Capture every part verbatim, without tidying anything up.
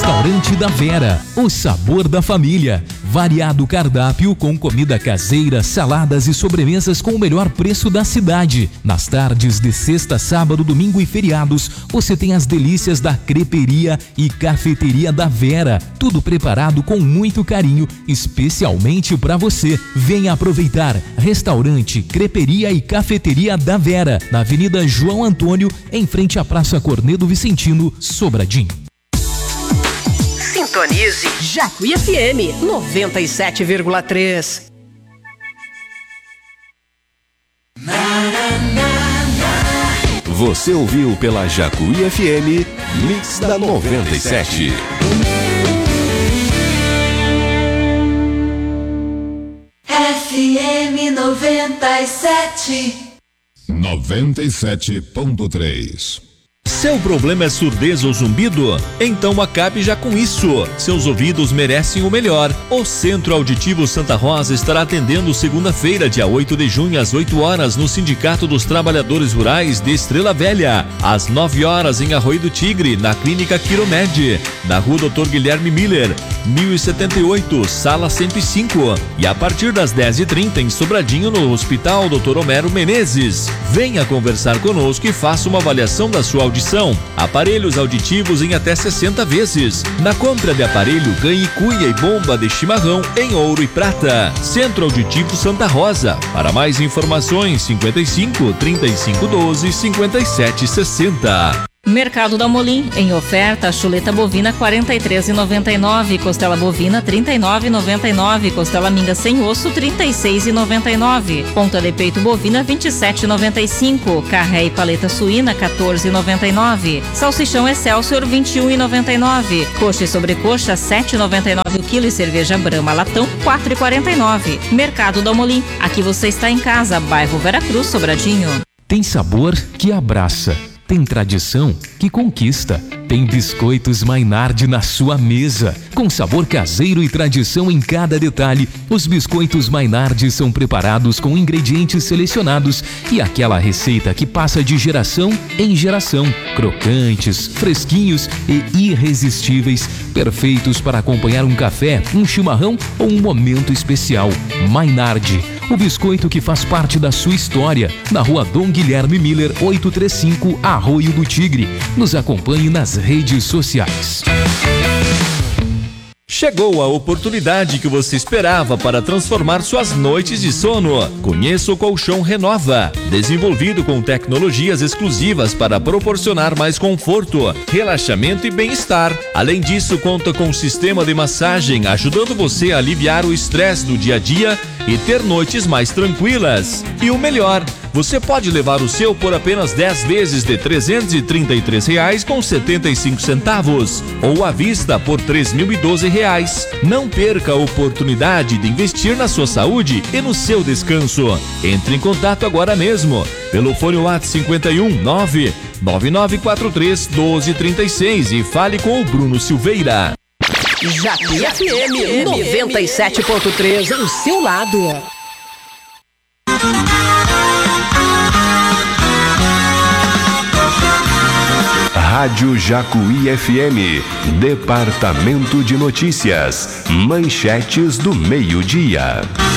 Restaurante da Vera, o sabor da família. Variado cardápio com comida caseira, saladas e sobremesas com o melhor preço da cidade. Nas tardes de sexta, sábado, domingo e feriados, você tem as delícias da creperia e cafeteria da Vera. Tudo preparado com muito carinho, especialmente para você. Venha aproveitar. Restaurante, creperia e cafeteria da Vera, na Avenida João Antônio, em frente à Praça Cornedo Vicentino, Sobradinho. Sintonize Jacuí F M noventa e sete vírgula três. Você ouviu pela Jacuí F M Mix da noventa e sete. F M noventa e sete. noventa e sete ponto três. Seu problema é surdez ou zumbido? Então acabe já com isso. Seus ouvidos merecem o melhor. O Centro Auditivo Santa Rosa estará atendendo segunda-feira, dia oito de junho, às oito horas, no Sindicato dos Trabalhadores Rurais de Estrela Velha. Às nove horas, em Arroio do Tigre, na Clínica Quiromed, na Rua doutor Guilherme Miller, mil e setenta e oito, Sala cento e cinco. E a partir das dez e trinta, em Sobradinho, no Hospital doutor Homero Menezes. Venha conversar conosco e faça uma avaliação da sua audição. Aparelhos auditivos em até sessenta vezes. Na compra de aparelho, ganhe cuia e bomba de chimarrão em ouro e prata. Centro Auditivo Santa Rosa. Para mais informações, cinquenta e cinco, trinta e cinco, doze, cinquenta e sete, sessenta. Mercado da Molim, em oferta, chuleta bovina quarenta e três reais e noventa e nove, costela bovina trinta e nove reais e noventa e nove, costela minga sem osso trinta e seis reais e noventa e nove, ponta de peito bovina vinte e sete reais e noventa e cinco, carré e paleta suína quatorze reais e noventa e nove, salsichão Excelsior vinte e um reais e noventa e nove, coxa e sobrecoxa sete reais e noventa e nove o quilo e cerveja Brahma latão quatro reais e quarenta e nove. Mercado da Molim, aqui você está em casa, bairro Veracruz, Sobradinho. Tem sabor que abraça. Tem tradição que conquista. Tem biscoitos Maynard na sua mesa. Com sabor caseiro e tradição em cada detalhe, os biscoitos Maynard são preparados com ingredientes selecionados e aquela receita que passa de geração em geração. Crocantes, fresquinhos e irresistíveis, perfeitos para acompanhar um café, um chimarrão ou um momento especial. Maynard, o biscoito que faz parte da sua história. Na Rua Dom Guilherme Miller, oitocentos e trinta e cinco, Arroio do Tigre. Nos acompanhe nas redes sociais. Chegou a oportunidade que você esperava para transformar suas noites de sono. Conheça o Colchão Renova, desenvolvido com tecnologias exclusivas para proporcionar mais conforto, relaxamento e bem-estar. Além disso, conta com um sistema de massagem, ajudando você a aliviar o estresse do dia a dia e ter noites mais tranquilas. E o melhor, você pode levar o seu por apenas dez vezes de trezentos e trinta e três reais com setenta e cinco centavos ou à vista por três mil e doze reais. Não perca a oportunidade de investir na sua saúde e no seu descanso. Entre em contato agora mesmo pelo fone WhatsApp cinquenta e um, nove nove nove quatro três, doze trinta e seis e fale com o Bruno Silveira. Jacuí F M noventa e sete ponto três, ao seu lado. Rádio Jacuí F M, Departamento de Notícias, manchetes do meio-dia.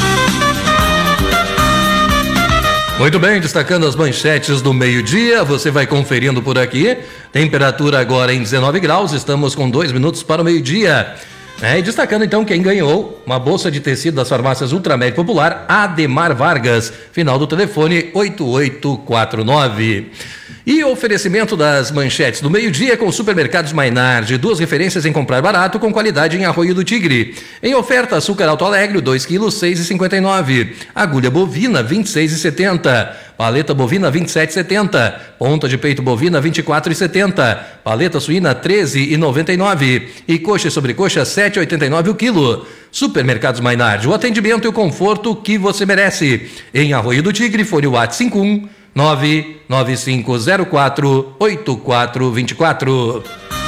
Muito bem, destacando as manchetes do meio-dia, você vai conferindo por aqui. Temperatura agora em dezenove graus, estamos com dois minutos para o meio-dia. É, e destacando então quem ganhou uma bolsa de tecido das farmácias Ultramed Popular, Ademar Vargas, final do telefone oito oito quatro nove. E oferecimento das manchetes do meio-dia com Supermercados Maynard, duas referências em comprar barato com qualidade em Arroio do Tigre. Em oferta, açúcar Alto Alegre, dois quilos, seis reais e cinquenta e nove. Agulha bovina, vinte e seis reais e setenta. Paleta bovina, vinte e sete reais e setenta. Ponta de peito bovina, vinte e quatro reais e setenta. Paleta suína, treze reais e noventa e nove. E coxa e sobrecoxa, sete reais e oitenta e nove o quilo. Supermercados Maynard, o atendimento e o conforto que você merece. Em Arroio do Tigre, fone WhatsApp cinco um nove nove cinco zero quatro oito quatro dois quatro.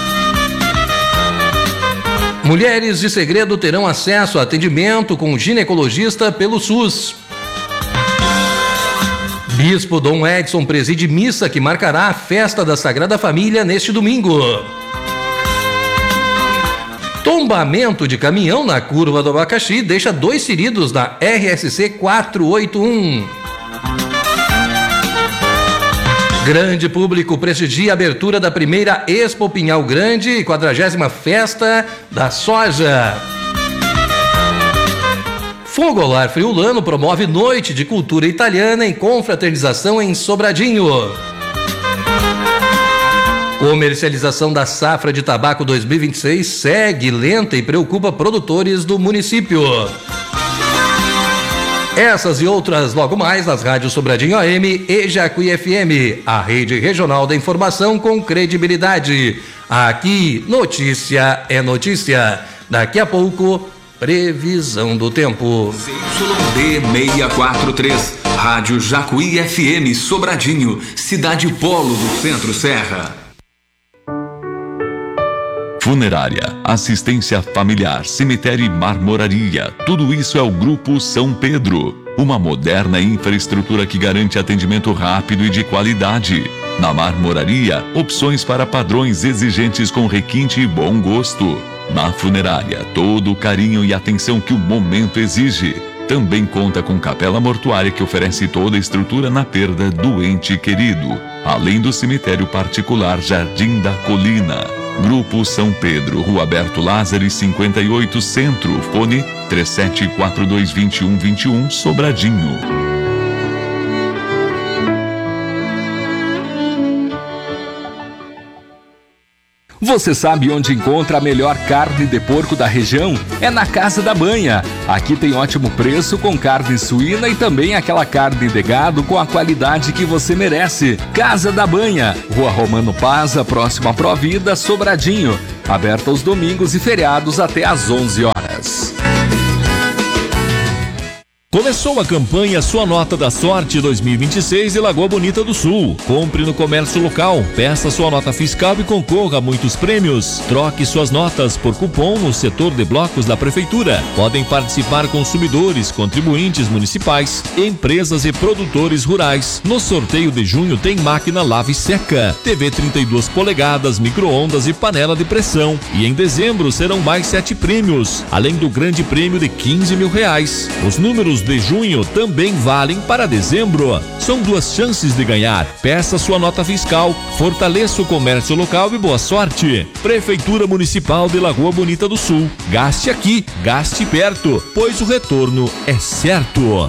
Mulheres de segredo terão acesso a atendimento com ginecologista pelo SUS. Bispo Dom Edson preside missa que marcará a festa da Sagrada Família neste domingo. Tombamento de caminhão na curva do Abacaxi deixa dois feridos na R S C quatrocentos e oitenta e um. Grande público prestigia a abertura da primeira Expo Pinhal Grande e quadragésima Festa da Soja. Fogolar Friulano promove noite de cultura italiana em confraternização em Sobradinho. Comercialização da safra de tabaco dois mil e vinte e seis segue lenta e preocupa produtores do município. Essas e outras logo mais nas rádios Sobradinho A M e Jacuí F M, a rede regional da informação com credibilidade. Aqui, notícia é notícia. Daqui a pouco, previsão do tempo. Z Y D seiscentos e quarenta e três, Rádio Jacuí F M Sobradinho, cidade polo do Centro-Serra. Funerária, assistência familiar, cemitério e marmoraria. Tudo isso é o Grupo São Pedro. Uma moderna infraestrutura que garante atendimento rápido e de qualidade. Na marmoraria, opções para padrões exigentes com requinte e bom gosto. Na funerária, todo o carinho e atenção que o momento exige. Também conta com capela mortuária que oferece toda a estrutura na perda do ente querido. Além do cemitério particular Jardim da Colina. Grupo São Pedro, Rua Alberto Lázaro, cinquenta e oito, Centro. Fone três sete quatro dois, dois um dois um, Sobradinho. Você sabe onde encontra a melhor carne de porco da região? É na Casa da Banha. Aqui tem ótimo preço com carne suína e também aquela carne de gado com a qualidade que você merece. Casa da Banha, Rua Romano Paza, próximo à Provida, Sobradinho. Aberta aos domingos e feriados até às onze horas. Começou a campanha Sua Nota da Sorte dois mil e vinte e seis de Lagoa Bonita do Sul. Compre no comércio local, peça sua nota fiscal e concorra a muitos prêmios. Troque suas notas por cupom no setor de blocos da Prefeitura. Podem participar consumidores, contribuintes municipais, empresas e produtores rurais. No sorteio de junho tem máquina lava e seca, T V trinta e duas polegadas, micro-ondas e panela de pressão. E em dezembro serão mais sete prêmios, além do grande prêmio de quinze mil reais. Os números de junho também valem para dezembro. São duas chances de ganhar. Peça sua nota fiscal, fortaleça o comércio local e boa sorte. Prefeitura Municipal de Lagoa Bonita do Sul. Gaste aqui, gaste perto, pois o retorno é certo.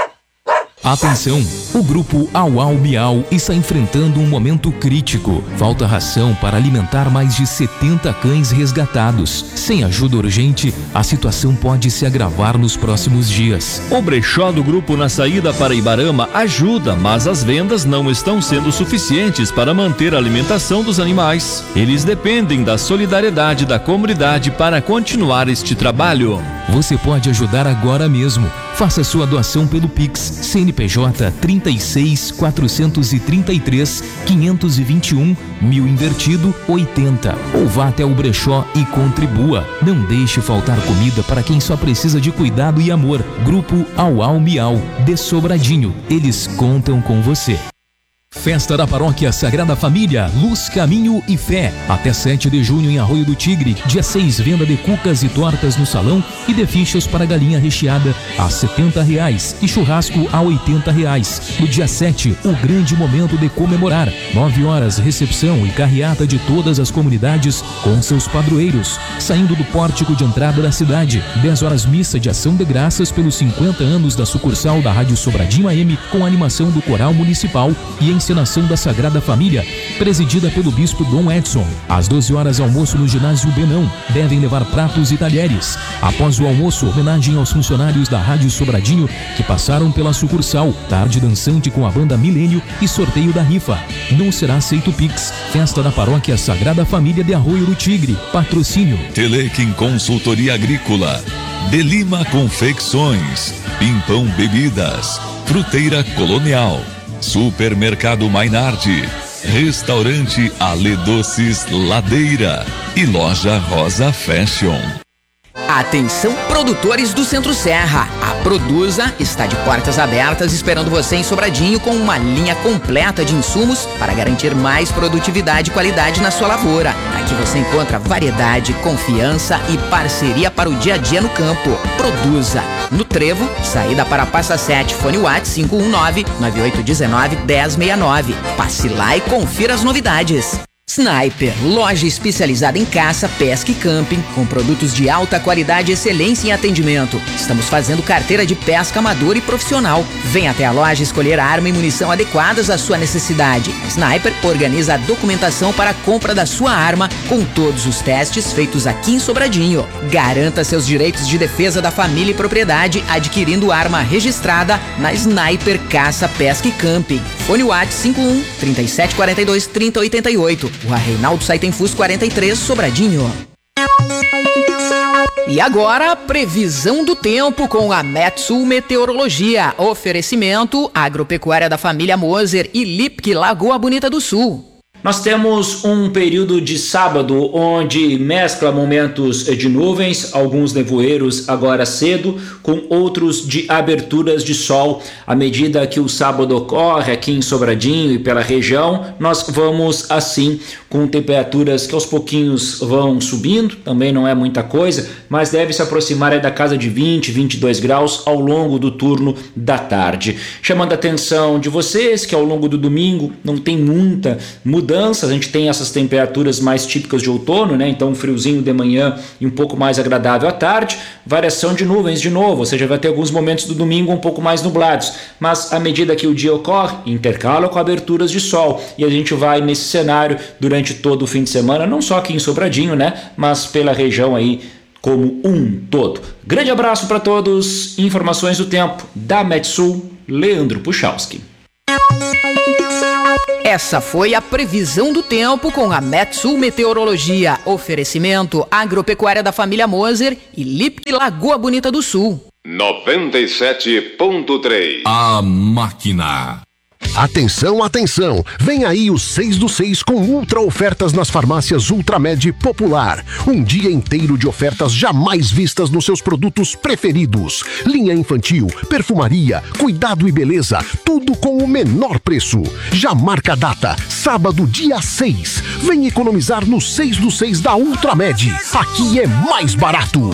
Atenção! O grupo Au Au Miau está enfrentando um momento crítico. Falta ração para alimentar mais de setenta cães resgatados. Sem ajuda urgente, a situação pode se agravar nos próximos dias. O brechó do grupo na saída para Ibarama ajuda, mas as vendas não estão sendo suficientes para manter a alimentação dos animais. Eles dependem da solidariedade da comunidade para continuar este trabalho. Você pode ajudar agora mesmo. Faça sua doação pelo Pix C N P J trinta e seis, quatrocentos e trinta e três, quinhentos e vinte e um, mil invertido, oitenta. Ou vá até o brechó e contribua. Não deixe faltar comida para quem só precisa de cuidado e amor. Grupo Au Au Miau, de Sobradinho. Eles contam com você. Festa da Paróquia Sagrada Família, Luz, Caminho e Fé. Até sete de junho em Arroio do Tigre. Dia seis, venda de cucas e tortas no salão e de fichas para galinha recheada a setenta reais e churrasco a oitenta reais. No dia sete, o grande momento de comemorar. nove horas, recepção e carreata de todas as comunidades com seus padroeiros, saindo do pórtico de entrada da cidade. dez horas, missa de ação de graças pelos cinquenta anos da sucursal da Rádio Sobradinho A M, com animação do Coral Municipal e em encenação da Sagrada Família, presidida pelo Bispo Dom Edson. Às doze horas, almoço no ginásio Benão. Devem levar pratos e talheres. Após o almoço, homenagem aos funcionários da Rádio Sobradinho que passaram pela sucursal. Tarde dançante com a banda Milênio e sorteio da rifa. Não será aceito Pix. Festa da Paróquia Sagrada Família de Arroio do Tigre. Patrocínio Telequim Consultoria Agrícola, De Lima Confecções, Pimpão Bebidas, Fruteira Colonial, Supermercado Mainardi, Restaurante Ale Doces Ladeira e Loja Rosa Fashion. Atenção, produtores do Centro Serra. A Produza está de portas abertas esperando você em Sobradinho com uma linha completa de insumos para garantir mais produtividade e qualidade na sua lavoura. Aqui você encontra variedade, confiança e parceria para o dia a dia no campo. Produza. No Trevo, saída para Passa Sete, fone WhatsApp cinco um nove, nove oito um nove, um zero seis nove. Passe lá e confira as novidades. Sniper, loja especializada em caça, pesca e camping, com produtos de alta qualidade e excelência em atendimento. Estamos fazendo carteira de pesca amador e profissional. Venha até a loja escolher a arma e munição adequadas à sua necessidade. Sniper organiza a documentação para a compra da sua arma, com todos os testes feitos aqui em Sobradinho. Garanta seus direitos de defesa da família e propriedade adquirindo arma registrada na Sniper Caça, Pesca e Camping. Fone WhatsApp cinco um, trinta e sete, quarenta e dois, trinta, oitenta e oito. Rua Reinaldo Saitenfus quarenta e três, Sobradinho. E agora, previsão do tempo com a Metsul Meteorologia. Oferecimento Agropecuária da Família Moser e Lipk Lagoa Bonita do Sul. Nós temos um período de sábado onde mescla momentos de nuvens, alguns nevoeiros agora cedo, com outros de aberturas de sol. À medida que o sábado ocorre aqui em Sobradinho e pela região, nós vamos assim com temperaturas que aos pouquinhos vão subindo, também não é muita coisa, mas deve se aproximar aí da casa de vinte, vinte e dois graus ao longo do turno da tarde. Chamando a atenção de vocês que ao longo do domingo não tem muita mudança. A gente tem essas temperaturas mais típicas de outono, né? Então um friozinho de manhã e um pouco mais agradável à tarde, variação de nuvens de novo, ou seja, vai ter alguns momentos do domingo um pouco mais nublados, mas à medida que o dia ocorre, intercala com aberturas de sol, e a gente vai nesse cenário durante todo o fim de semana, não só aqui em Sobradinho, né? Mas pela região aí como um todo. Grande abraço para todos, informações do tempo da Metsul, Leandro Puchalski. Essa foi a previsão do tempo com a Metsul Meteorologia. Oferecimento Agropecuária da Família Moser e Lipk Lagoa Bonita do Sul. noventa e sete ponto três. A Máquina. Atenção, atenção! Vem aí o seis do seis com ultra ofertas nas farmácias Ultramed Popular. Um dia inteiro de ofertas jamais vistas nos seus produtos preferidos. Linha infantil, perfumaria, cuidado e beleza, tudo com o menor preço. Já marca a data, sábado, dia seis. Vem economizar no seis do seis da Ultramed. Aqui é mais barato.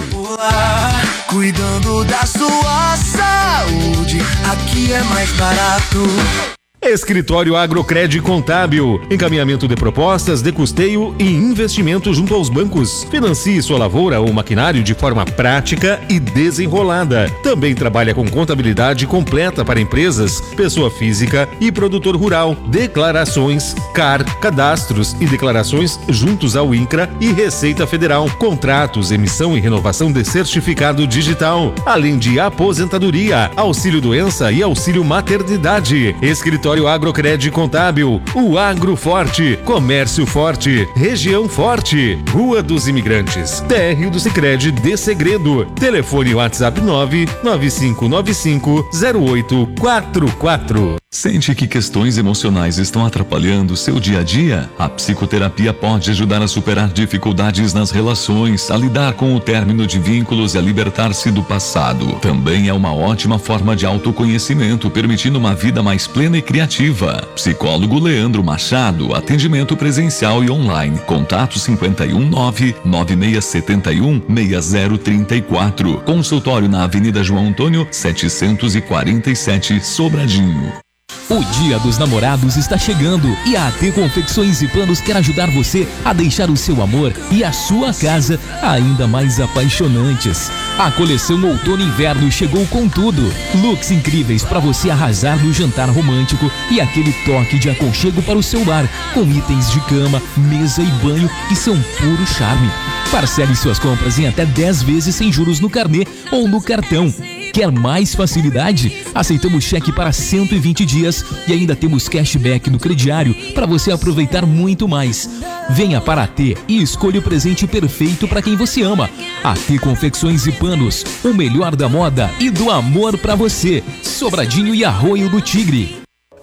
Cuidando da sua saúde, aqui é mais barato. Escritório Agrocred Contábil, encaminhamento de propostas de custeio e investimento junto aos bancos. Financie sua lavoura ou maquinário de forma prática e desenrolada. Também trabalha com contabilidade completa para empresas, pessoa física e produtor rural. Declarações, C A R, cadastros e declarações juntos ao INCRA e Receita Federal. Contratos, emissão e renovação de certificado digital. Além de aposentadoria, auxílio doença e auxílio maternidade. Escritório Agrocred Contábil, o Agro Forte, Comércio Forte, Região Forte, Rua dos Imigrantes, térreo do Sicredi de Segredo. Telefone WhatsApp nove nove cinco nove cinco zero oito quatro quatro. Sente que questões emocionais estão atrapalhando seu dia a dia? A psicoterapia pode ajudar a superar dificuldades nas relações, a lidar com o término de vínculos e a libertar-se do passado. Também é uma ótima forma de autoconhecimento, permitindo uma vida mais plena e criativa. Psicólogo Leandro Machado, atendimento presencial e online. Contato cinco um nove, nove seis sete um, seis zero três quatro. Consultório na Avenida João Antônio, setecentos e quarenta e sete, Sobradinho. O Dia dos Namorados está chegando e a AT Confecções e Panos quer ajudar você a deixar o seu amor e a sua casa ainda mais apaixonantes. A coleção Outono e Inverno chegou com tudo. Looks incríveis para você arrasar no jantar romântico e aquele toque de aconchego para o seu lar, com itens de cama, mesa e banho que são puro charme. Parcele suas compras em até dez vezes sem juros no carnê ou no cartão. Quer mais facilidade? Aceitamos cheque para cento e vinte dias e ainda temos cashback no crediário para você aproveitar muito mais. Venha para a T e escolha o presente perfeito para quem você ama. A T Confecções e Panos, o melhor da moda e do amor para você. Sobradinho e Arroio do Tigre.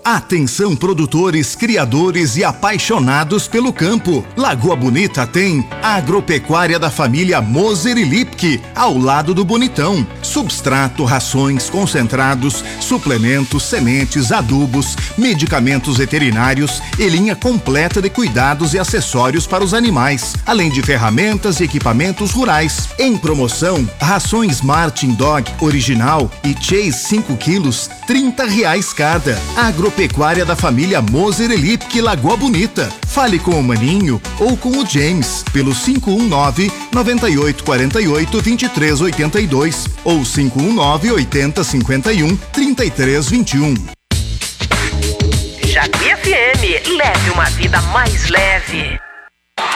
Atenção produtores, criadores e apaixonados pelo campo. Lagoa Bonita tem a agropecuária da família Moser e Lipke, ao lado do Bonitão. Substrato, rações, concentrados, suplementos, sementes, adubos, medicamentos veterinários e linha completa de cuidados e acessórios para os animais, além de ferramentas e equipamentos rurais. Em promoção, rações Martin Dog original e Chase cinco quilos, trinta reais cada. Agropecuária da família Moser e Lipke, Lagoa Bonita. Fale com o Maninho ou com o James pelo cinco um nove, nove oito quatro oito, dois três oito dois ou cinco um nove, oito zero cinco um, três três dois um. Jacuí F M, leve uma vida mais leve.